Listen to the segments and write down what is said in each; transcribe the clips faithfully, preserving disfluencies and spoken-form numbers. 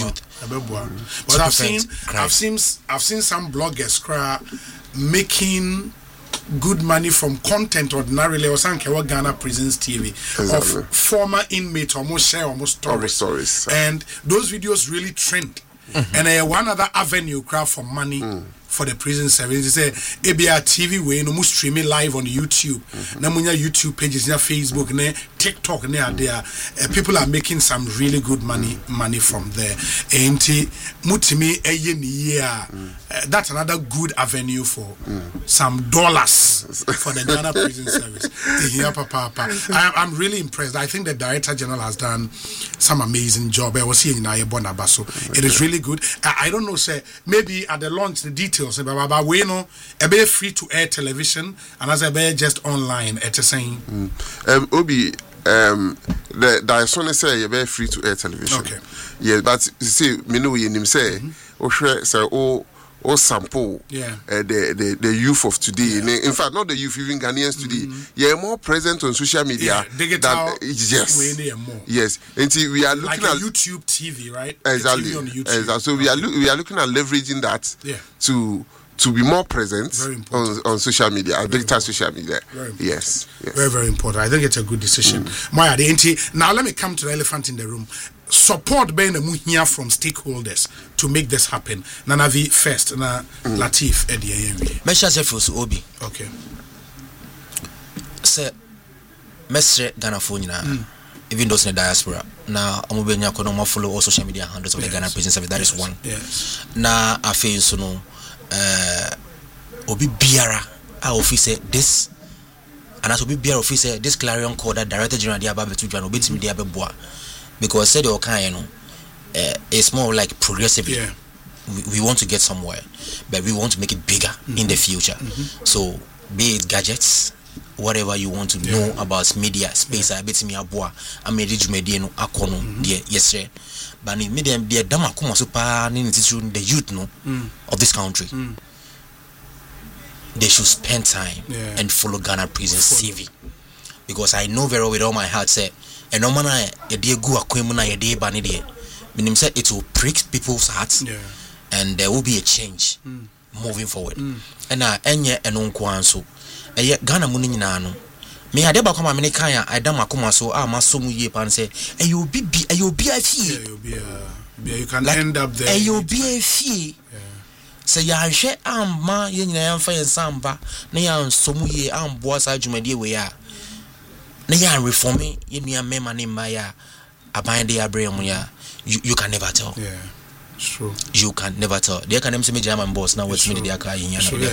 youth. Mm. But I've seen, crime. I've seen, I've seen some bloggers cry, making good money from content ordinarily or some Ghana Prisons T V exactly. of former inmates almost share almost stories, almost stories. And those videos really trend. Mm-hmm. And uh, one other avenue crowd for money mm. for the prison service is a A B R T V way no more streaming live on YouTube. Mm-hmm. Na munya YouTube pages, na Facebook, na TikTok, na mm. there. Uh, people are making some really good money mm. money from there. And mutimi eye ni year. That's another good avenue for mm. some dollars for the Ghana Prison Service. I, I'm really impressed. I think the Director General has done some amazing job. I was here in Ayebona, so it is really good. I, I don't know, say maybe at the launch the details, but we know a bit free to air television and as a bit just online. At the same, mm. um, Obi, um, the Dyson say you're very free to air television. Okay, yeah, but you see, me know you him say, oh, say oh. Or sample yeah. uh, the, the the youth of today. Yeah. In fact, not the youth, even Ghanaians today. Mm-hmm. You're more present on social media. Yeah, digital than, uh, yes, way more. Yes. And see, we are looking like at YouTube T V, right? Exactly. T V on YouTube. Exactly. So we are lo- we are looking at leveraging that yeah. to to be more present on, on social media, very digital important. social media. Very yes, yes. Very, very important. I think it's a good decision. Mm. Maya, the now let me come to the elephant in the room. Support being a muhia from stakeholders to make this happen. Nanavi first, na mm. Latif Eddie. Mesha Zefus Obi. Okay. Say, Mestre Ghana phone mm. even those in the diaspora. Now, I'm going to follow all social media handles of yes. the Ghana Prison Service. That yes. is one. Yes. Now, I feel so no. Uh, Obi Biara, our officer, this, and as Obi Biara officer, this clarion call that Director General Diababe to John Obi Tim Diabeboa. Because said the kind, you know, uh, it's more like progressively. Yeah. We, we want to get somewhere, but we want to make it bigger mm-hmm. in the future. Mm-hmm. So, be it gadgets, whatever you want to yeah. know about media space, I bet me aboa. I made it media no akono dear yes sir. But in media, the dama kuma super the youth no mm. of this country. Mm. They should spend time yeah. and follow Ghana Prison T V, because I know very well with all my heart say. And no man, a dear go a quimuna, a dear banity. Meaning, said it will prick people's hearts, yeah. and there will be a change mm. moving forward. Mm. And I, and yet, and on so, and yet, Ghana Munin Nano. Me I deba come a minikaya, I dama come so, ah, my so ye pan say, and you'll be, and you'll be a fee. Yeah, you'll be a, you can like, end up there. And you'll be a fee. Say, ya share am ma, yen yam fire samba, nayan so ye am boss, I jumadi we are. Naya reforming in your memory, Maya, a bind the Abraham. You you can never tell. Yeah, true. You can never tell. They can say German boss now. What's me? They are crying. You know,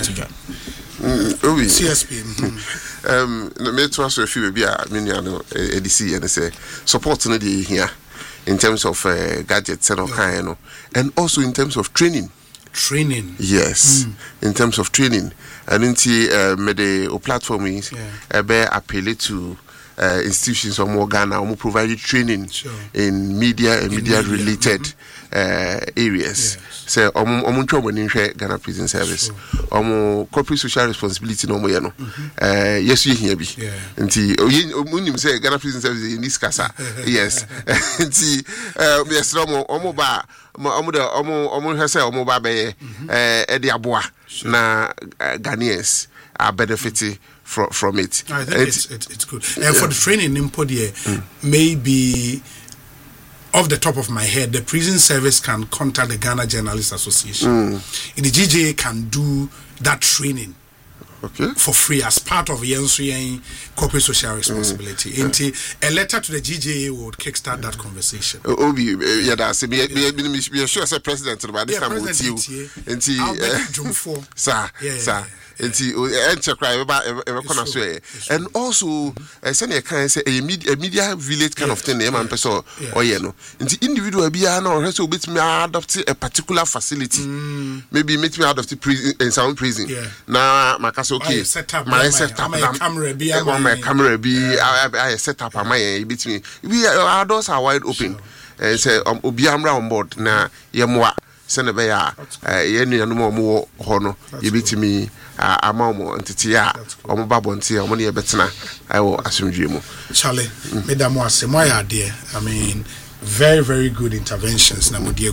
oh, C S P. Um, no, me trust a few be a miniano A D C and say support no dey here in terms of uh, gadgets and all kind, and also in terms of training. Training. Yes, mm. in terms of training, and into uh, me the platform is yeah. be appeal to. Uh, institutions of more Ghana who provide training sure. in media and in media, media related mm-hmm. uh, areas. Yes. So, omo omo trouble in Ghana Prison Service. Omo corporate social responsibility no more no. Uh, yes, you hear me. Nti omunim say Ghana Prison Service in this casa. Yes. Nti uh yes omo omo ba omo de omo omo hwe say omo ba be eh e de aboa na Ghanaians are benefiting from from it. I think it's, it's it's good. And yeah. for the training in Podie, mm. maybe off the top of my head, the prison service can contact the Ghana Journalists Association. Mm. The G J A can do that training. Okay. For free as part of Yensuyen corporate social responsibility. Mm. Yeah. A letter to the G J A would kickstart that conversation. Obi, yeah, that's me. Me sure say president about this time with you. Nti, sir, sir. Nti, enche cry about ever corner so. And also, send a kind say a media media village kind of thing. Man, person or you know. Nti individual be a no. So bit me adopt a particular facility. Maybe meet me out of the prison in some prison. Now, my okay, set up my set up my camera be my camera be I set up my bit me we our doors are wide open and say um obi amra on board na yemwa send be ya ye nuanu mo mo ho no ye bit me ama mo ntete ya omo babonte omo ne ye betena I will asumdwe mu Charlie me da mo asemo ya de I mean very very good interventions na mo